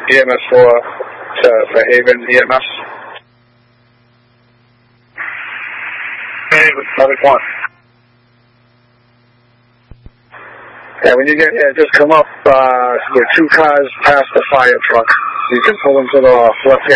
EMS 4 to Haven EMS. Haven, Medic 1. Yeah, when you get here, just come up with 2 cars past the fire truck. You can pull into the left-hand